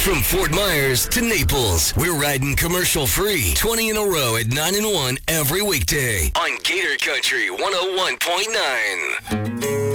From Fort Myers to Naples, we're riding commercial free 20 in a row at 9 and 1 every weekday on Gator Country 101.9.